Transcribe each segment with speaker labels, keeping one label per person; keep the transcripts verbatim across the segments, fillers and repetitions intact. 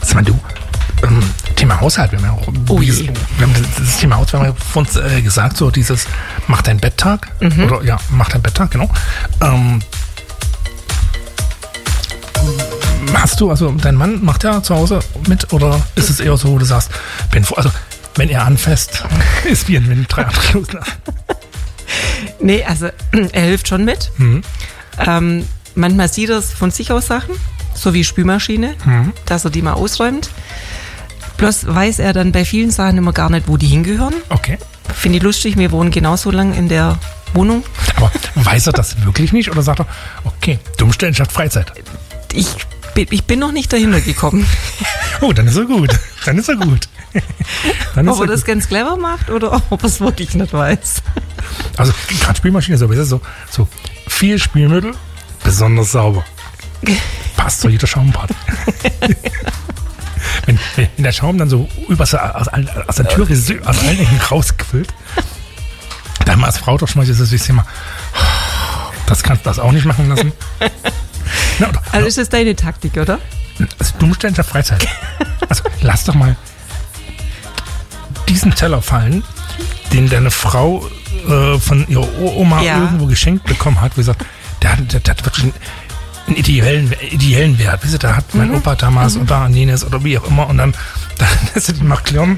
Speaker 1: Sag mal, du, ähm, Thema Haushalt, wir haben ja auch
Speaker 2: Oh
Speaker 1: dieses,
Speaker 2: je.
Speaker 1: wir haben das, das Thema Haushalt, wir haben ja von uns äh, gesagt, so dieses, mach dein Betttag,
Speaker 2: Mhm.
Speaker 1: oder ja, mach dein Betttag, genau. Ähm, hast du, also dein Mann macht ja zu Hause mit, oder ist es eher so, wo du sagst, bin froh, also wenn er anfasst, ist wie wenn drei andere Kilos nach.
Speaker 2: Nee, also er hilft schon mit.
Speaker 1: Mhm.
Speaker 2: Ähm, manchmal sieht er es von sich aus Sachen, so wie Spülmaschine,
Speaker 1: Mhm.
Speaker 2: dass er die mal ausräumt. Bloß weiß er dann bei vielen Sachen immer gar nicht, wo die hingehören.
Speaker 1: Okay.
Speaker 2: Finde ich lustig, wir wohnen genauso lang in der Wohnung.
Speaker 1: Aber weiß er das wirklich nicht oder sagt er, okay, dummstellen statt Freizeit?
Speaker 2: Ich bin, ich bin noch nicht dahinter gekommen.
Speaker 1: Oh, dann ist er gut. Dann ist er gut. Dann ist
Speaker 2: Ob er
Speaker 1: er
Speaker 2: das
Speaker 1: gut.
Speaker 2: ganz clever macht oder ob er es wirklich nicht weiß.
Speaker 1: Also gerade Spülmaschine ist sowieso so, so viel Spülmittel, besonders sauber. Passt zu jeder Schaumpart. wenn, wenn der Schaum dann so über aus, allen- aus der Tür aus allen Ecken rausquillt, dann mal als Frau doch schon mal dieses bisschen mal, das kannst du das auch nicht machen lassen. Na, oder,
Speaker 2: Also ist das deine Taktik, oder?
Speaker 1: also dummstellen statt Freizeit. Also lass doch mal diesen Teller fallen, den deine Frau äh, von ihrer Oma
Speaker 2: Ja.
Speaker 1: irgendwo geschenkt bekommen hat. Wie gesagt, der, hat- der, der hat wirklich einen, einen ideellen, ideellen Wert. Wisst ihr, da hat mein Opa damals und da jenes oder wie auch immer und dann, dann lässt er den mal klirren.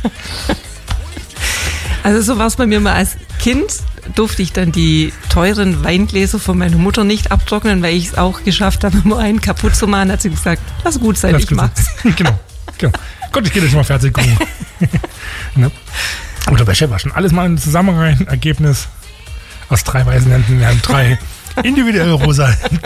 Speaker 2: Also so war es bei mir mal als Kind. Durfte ich dann die teuren Weingläser von meiner Mutter nicht abtrocknen, weil ich es auch geschafft habe, immer einen kaputt zu machen. Hat sie gesagt, lass gut sein,
Speaker 1: Das
Speaker 2: ich mach's.
Speaker 1: genau, genau. Gott, ich gehe jetzt mal fertig gucken. Ne? Oder Wäsche waschen. Alles mal ein Zusammenreihen. Ergebnis aus drei weißen Händen werden drei individuelle rosa Hemden.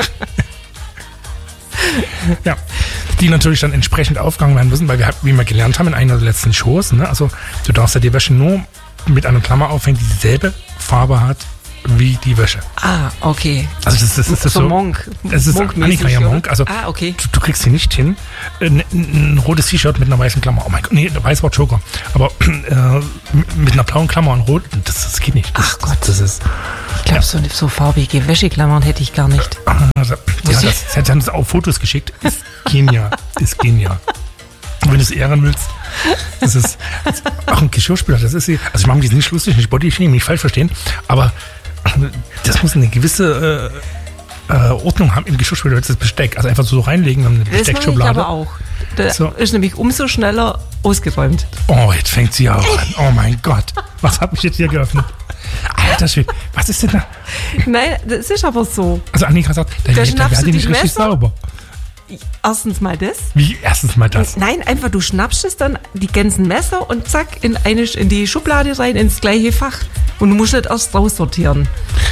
Speaker 1: Ja, die natürlich dann entsprechend aufgegangen werden müssen, weil wir, wie wir gelernt haben in einer der letzten Shows, ne? Also du darfst ja die Wäsche nur mit einer Klammer aufhängen, die dieselbe Farbe hat wie die Wäsche.
Speaker 2: Ah, okay.
Speaker 1: Also das, das, das ist
Speaker 2: So
Speaker 1: so,
Speaker 2: Monk.
Speaker 1: es ist
Speaker 2: Monkmäßig,
Speaker 1: Annika ja
Speaker 2: oder?
Speaker 1: Monk. Also
Speaker 2: Ah, okay.
Speaker 1: du, du kriegst sie nicht hin. Ein, ein rotes T-Shirt mit einer weißen Klammer. Oh mein Gott, nee, weiß war Joker. Aber äh, mit einer blauen Klammer und rot, das, das geht nicht. Das,
Speaker 2: Ach Gott.
Speaker 1: das ist.
Speaker 2: Ich glaube, so, so farbige Wäscheklammern hätte ich gar nicht.
Speaker 1: Also, ja, das, das haben sie auch Fotos geschickt. Ist genial. Ist genial. Und wenn du es ehren willst, das ist, das ist auch ein Geschirrspüler. Das ist, also ich mache mich nicht lustig, nicht Bodyshaming, nicht falsch verstehen, aber das muss eine gewisse äh, äh, Ordnung haben im Geschirrspüler, das Besteck. Also einfach so reinlegen, dann eine
Speaker 2: Das mache ich
Speaker 1: Besteckschublade.
Speaker 2: aber auch. Da
Speaker 1: So.
Speaker 2: ist nämlich umso schneller ausgeräumt.
Speaker 1: Oh, jetzt fängt sie auch an. Oh mein Gott. Was habe ich jetzt hier geöffnet? Alter Schwede, was ist denn da?
Speaker 2: Nein, das ist aber so.
Speaker 1: Also Annika sagt, da,
Speaker 2: Da
Speaker 1: da
Speaker 2: schnappst
Speaker 1: wäre
Speaker 2: du
Speaker 1: die nicht
Speaker 2: die
Speaker 1: richtig
Speaker 2: Messer.
Speaker 1: sauber.
Speaker 2: Erstens mal das.
Speaker 1: Wie? Erstens mal das.
Speaker 2: Nein, einfach du schnappst es dann, die ganzen Messer und zack, in, eine, in die Schublade rein, ins gleiche Fach. Und du musst nicht erst raussortieren.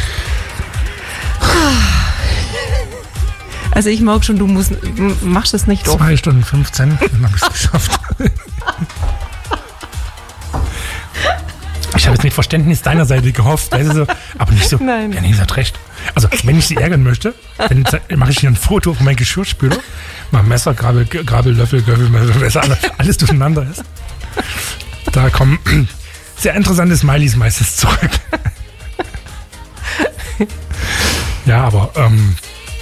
Speaker 2: Also ich merke schon, du musst, du machst das nicht oft.
Speaker 1: Zwei Stunden fünfzehn, dann habe ich es geschafft. Ich habe jetzt mit Verständnis deiner Seite gehofft, weißt du, so, aber nicht so.
Speaker 2: Nein.
Speaker 1: Ja, nee, sie hat recht. Also, wenn ich sie ärgern möchte, dann mache ich hier ein Foto von meinem Geschirrspüler, mal Messer, Gabel, Gabel, Löffel, Göffel, Messer, alles, alles durcheinander ist. Da kommen sehr interessante Smileys meistens zurück. Ja, aber ähm,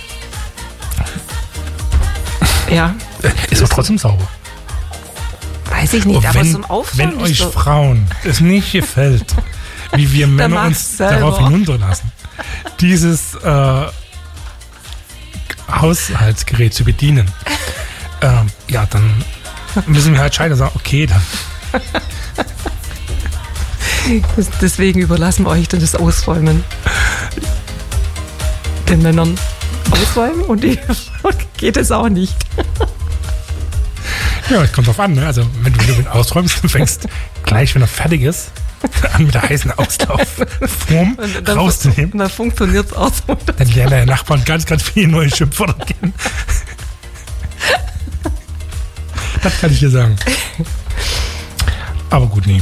Speaker 2: Ja,
Speaker 1: ist doch trotzdem sauber.
Speaker 2: weiß ich nicht,
Speaker 1: Und
Speaker 2: aber
Speaker 1: wenn,
Speaker 2: zum Aufräumen
Speaker 1: wenn
Speaker 2: ist
Speaker 1: euch
Speaker 2: so-
Speaker 1: Frauen es nicht gefällt, wie wir Männer
Speaker 2: mach's
Speaker 1: uns
Speaker 2: selber.
Speaker 1: darauf hinunterlassen, dieses äh, Haushaltsgerät zu bedienen, ähm, ja, dann müssen wir halt scheiden und sagen, okay, dann
Speaker 2: Das- Deswegen überlassen wir euch dann das Ausräumen. Den Männern ausräumen und die geht es auch nicht.
Speaker 1: ja, es kommt drauf an, ne? Also wenn du, wenn du ihn ausräumst, du fängst gleich, wenn er fertig ist, an mit der heißen Auslaufform
Speaker 2: Und dann,
Speaker 1: rauszunehmen.
Speaker 2: und dann funktioniert es auch so.
Speaker 1: Dann lernen deine Nachbarn ganz, ganz viele neue Schimpfwörter kennen. Das kann ich dir sagen. Aber gut, nee.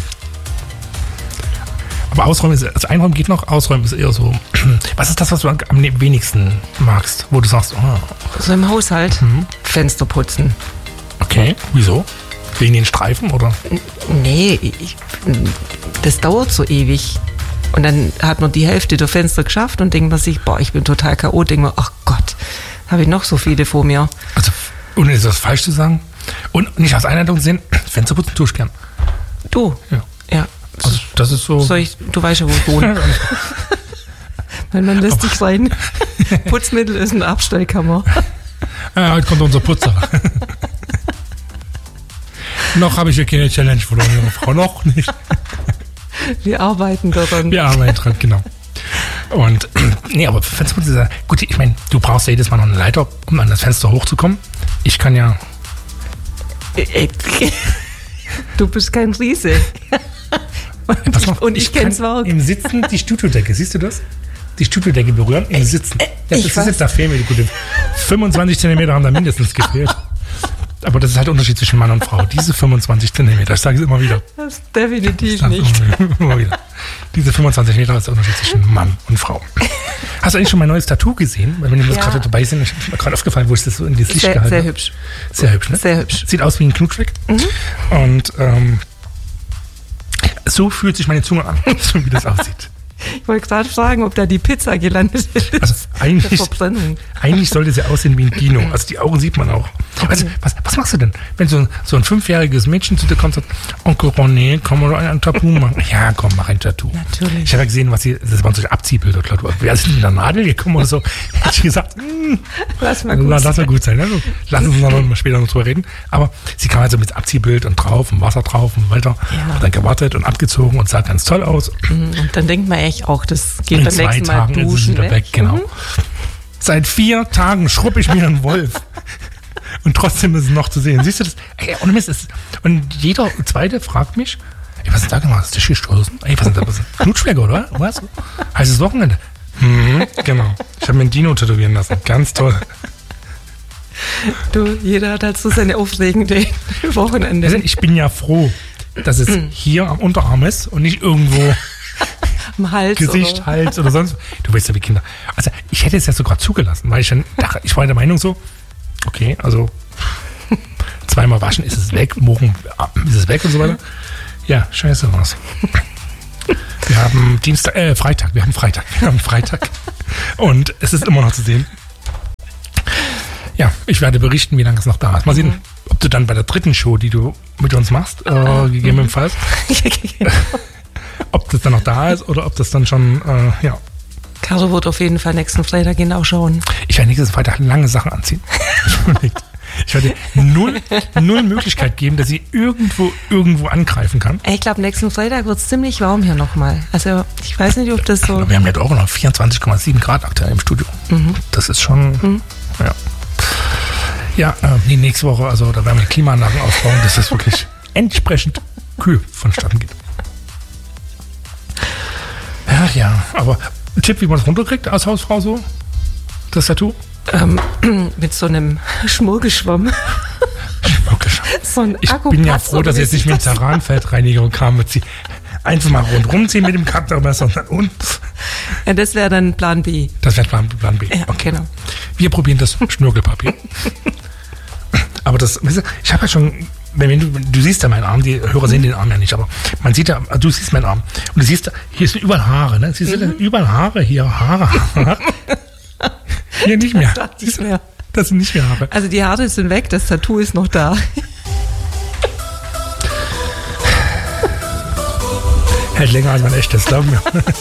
Speaker 1: Aber Ausräumen ist, also Einräumen geht noch, Ausräumen ist eher so. Was ist das, was du am wenigsten magst, wo du sagst, oh,
Speaker 2: So im Haushalt. Fenster putzen.
Speaker 1: okay, wieso? Wegen den Streifen oder?
Speaker 2: Nee, ich, das dauert so ewig. Und dann hat man die Hälfte der Fenster geschafft und denkt man sich, boah, ich bin total K O. Denkt man, ach Gott, habe ich noch so viele vor mir.
Speaker 1: Also, ohne das falsch zu sagen, Und nicht aus Einleitung sehen, Fenster putzen tue ich gern.
Speaker 2: Du?
Speaker 1: Ja.
Speaker 2: Ja.
Speaker 1: Also das ist so...
Speaker 2: Soll ich, du weißt ja, wo ich wohne. Weil man lässt dich rein. Putzmittel ist eine Abstellkammer.
Speaker 1: Ja, heute kommt unser Putzer. Noch habe ich ja keine Challenge verloren, junge Frau, noch nicht.
Speaker 2: Wir arbeiten daran.
Speaker 1: Wir arbeiten dran, genau. Und, nee, aber Fensterputzen ist ja, gut, ich meine, du brauchst ja jedes Mal noch eine Leiter, um an das Fenster hochzukommen. Ich kann ja...
Speaker 2: Du bist kein Riese. Und
Speaker 1: Pass
Speaker 2: ich,
Speaker 1: auf,
Speaker 2: und ich,
Speaker 1: ich
Speaker 2: kenn's
Speaker 1: kann
Speaker 2: auch.
Speaker 1: im Sitzen die Studiodecke, siehst du das? Die Studiodecke berühren im Sitzen. Ja, das
Speaker 2: ich
Speaker 1: ist
Speaker 2: weiß.
Speaker 1: jetzt, da fehlen mir die gute. fünfundzwanzig Zentimeter haben da mindestens gefehlt. Aber das ist halt der Unterschied zwischen Mann und Frau. Diese fünfundzwanzig Zentimeter, ich sage es immer wieder.
Speaker 2: Das ist definitiv
Speaker 1: Ich
Speaker 2: nicht.
Speaker 1: Immer, immer wieder. Diese fünfundzwanzig Meter ist der Unterschied zwischen Mann und Frau. Hast du eigentlich schon mein neues Tattoo gesehen? Weil wenn wir
Speaker 2: Ja.
Speaker 1: gerade dabei sind, ist mir gerade aufgefallen, wo ich das so in das Licht
Speaker 2: Sehr,
Speaker 1: gehalten
Speaker 2: sehr
Speaker 1: habe.
Speaker 2: hübsch.
Speaker 1: Sehr hübsch, ne?
Speaker 2: Sehr hübsch.
Speaker 1: Sieht aus wie ein Knutschweg. Und ähm, so fühlt sich meine Zunge an, so wie das aussieht.
Speaker 2: Ich wollte gerade fragen, ob da die Pizza gelandet ist.
Speaker 1: Also
Speaker 2: Der
Speaker 1: eigentlich,
Speaker 2: Verbrennung.
Speaker 1: eigentlich sollte sie aussehen wie ein Dino. Also die Augen sieht man auch. Also, was, was machst du denn, wenn so ein, so ein fünfjähriges Mädchen zu dir kommt und sagt, Onkel René, komm mal ein Tattoo machen? Ja, komm, mach ein Tattoo.
Speaker 2: Natürlich.
Speaker 1: Ich habe ja gesehen, was sie, das waren solche Abziehbilder. Wer ist denn mit der Nadel gekommen oder so? Hätte ich gesagt, hm,
Speaker 2: Lass mal gut
Speaker 1: lass
Speaker 2: sein.
Speaker 1: mal gut sein. Also, lass uns noch mal später noch drüber reden. Aber sie kam also mit Abziehbild und drauf und Wasser drauf und weiter.
Speaker 2: Ja.
Speaker 1: Hat dann gewartet und abgezogen und sah ganz toll aus.
Speaker 2: Und dann denkt man echt auch, das geht
Speaker 1: In
Speaker 2: beim
Speaker 1: zwei
Speaker 2: nächsten Mal
Speaker 1: Tagen ist es
Speaker 2: duschen.
Speaker 1: wieder
Speaker 2: ne?
Speaker 1: weg, genau.
Speaker 2: Mhm.
Speaker 1: Seit vier Tagen schrubb ich mir einen Wolf. Und trotzdem ist es noch zu sehen. Siehst du das? Ey, ohne Mist. Ist, und jeder Zweite fragt mich, ey, was ist denn da gemacht? Ist das gestoßen? Ey, was ist denn da? Knutschflecker, oder? Was? Heißes Wochenende? Mhm, genau. Ich habe mir einen Dino tätowieren lassen. Ganz toll.
Speaker 2: Du, jeder hat halt so seine aufregende Wochenende.
Speaker 1: Also ich bin ja froh, dass es hier am Unterarm ist und nicht irgendwo
Speaker 2: Am Hals.
Speaker 1: Gesicht,
Speaker 2: oder?
Speaker 1: Hals oder sonst. Du weißt ja, wie Kinder. Also ich hätte es ja sogar zugelassen, weil ich dann dachte, ich war der Meinung so, okay, also zweimal waschen, ist es weg, morgen ist es weg und so weiter. Ja, scheiße war's. Wir haben Dienstag, äh, Freitag, wir haben Freitag, wir haben Freitag und es ist immer noch zu sehen. Ja, ich werde berichten, wie lange es noch da ist. Mal sehen, ob du dann bei der dritten Show, die du mit uns machst, äh, gegebenenfalls, ob das dann noch da ist oder ob das dann schon, äh, ja.
Speaker 2: Caro wird auf jeden Fall nächsten Freitag genau schauen.
Speaker 1: Ich werde nächstes Freitag lange Sachen anziehen. Ich werde null, null Möglichkeit geben, dass sie irgendwo, irgendwo angreifen kann.
Speaker 2: Ich glaube, nächsten Freitag wird es ziemlich warm hier nochmal. Also ich weiß nicht, ob das so...
Speaker 1: Wir haben jetzt auch noch vierundzwanzig Komma sieben Grad aktuell im Studio. Mhm. Das ist schon, mhm. ja. Ja, äh, nee, nächste Woche, also da werden wir Klimaanlagen aufbauen, dass das wirklich entsprechend kühl vonstatten geht. Ja, ja, aber ein Tipp, wie man das runterkriegt als Hausfrau so? Das Tattoo?
Speaker 2: Ähm, mit so einem Schmurgelschwamm.
Speaker 1: Schmurgelschwamm.
Speaker 2: So ein
Speaker 1: Ich
Speaker 2: Akkupatz,
Speaker 1: bin ja froh, dass jetzt nicht mit Terranfeldreinigung kam. Mit sie einfach mal rundrum ziehen mit dem Cuttermesser und dann und.
Speaker 2: Ja, das wäre dann Plan B.
Speaker 1: Das wäre Plan, Plan B.
Speaker 2: Ja,
Speaker 1: Okay.
Speaker 2: genau.
Speaker 1: Wir probieren das Schnurkelpapier. Aber das, weißt du, ich habe ja schon, wenn du, du siehst ja meinen Arm, die Hörer sehen den Arm ja nicht, aber man sieht ja, du siehst meinen Arm und du siehst, hier sind überall Haare, ne? Siehst du, mhm. überall Haare, hier Haare, Haare. Hier nicht mehr.
Speaker 2: Das nicht mehr.
Speaker 1: Das sind nicht mehr Haare.
Speaker 2: Also die Haare sind weg, das Tattoo ist noch da.
Speaker 1: Hält länger als mein echtes, glaub mir.